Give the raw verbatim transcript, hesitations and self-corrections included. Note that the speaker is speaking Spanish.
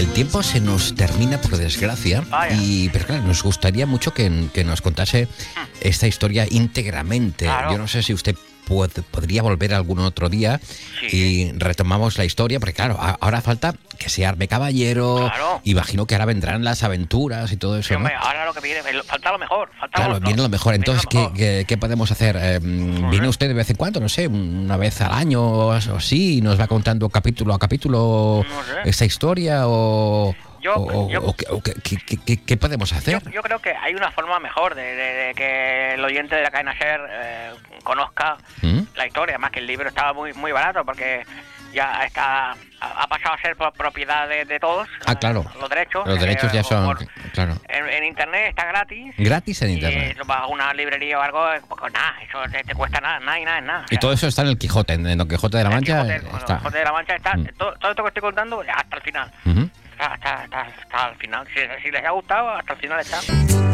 el tiempo se nos termina, por desgracia, y pero claro, nos gustaría mucho que, que nos contase esta historia íntegramente. Claro. Yo no sé si usted puede, podría volver algún otro día Sí. y retomamos la historia, porque claro, a- ahora falta que se arme caballero, Claro. imagino que ahora vendrán las aventuras y todo eso, Sí, ¿no? hombre, ahora lo que viene, falta lo mejor. Falta Claro, lo, viene lo mejor. viene Entonces, lo ¿qué, mejor. qué, qué podemos hacer? Eh, ¿Viene usted de vez en cuando? No sé, una vez al año o así, y nos va contando capítulo a capítulo No sé. esta historia o... Yo- o, yo- o qué- o qué, qué- qué- qué podemos hacer? Yo, yo creo que hay una forma mejor de, de- de que el oyente de la cadena SER eh, conozca ¿Mm? la historia, más que el libro estaba muy muy barato porque ya está ha, ha pasado a ser pro- propiedad de, de todos. Ah, eh, claro. Los derechos. Los derechos eh, ya o son... por- Claro. en, en internet está gratis. Gratis en Y internet. vas a una librería o algo, eh, pues nada, eso te, te cuesta nada, nada y nada, es nada. O Y sea, todo eso está en el Quijote, en Don Quijote de la el Mancha. Quijote, eh, bueno, está. el Quijote de la Mancha está, Mm. todo, todo esto que estoy contando hasta el final. Ujú. Está, está, está, está al final. Si, si les ha gustado, hasta el final está.